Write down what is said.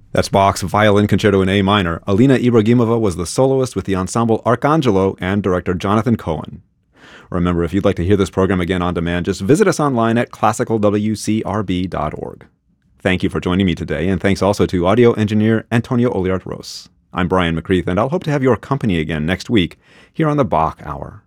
That's Bach's Violin Concerto in A minor. Alina Ibragimova was the soloist with the ensemble Arcangelo and director Jonathan Cohen. Remember, if you'd like to hear this program again on demand, just visit us online at classicalwcrb.org. Thank you for joining me today, and thanks also to audio engineer Antonio Oliart-Ros. I'm Brian McCreath, and I'll hope to have your company again next week here on the Bach Hour.